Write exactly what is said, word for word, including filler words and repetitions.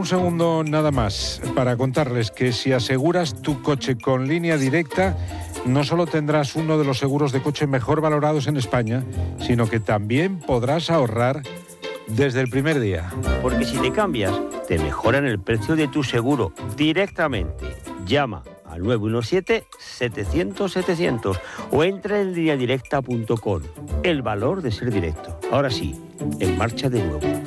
un segundo nada más para contarles que si aseguras tu coche con Línea Directa, no solo tendrás uno de los seguros de coche mejor valorados en España, sino que también podrás ahorrar desde el primer día. Porque si te cambias, te mejoran el precio de tu seguro directamente. Llama al nueve uno siete, setecientos, setecientos o entra en línea directa punto com. El valor de ser directo. Ahora sí, en marcha de nuevo.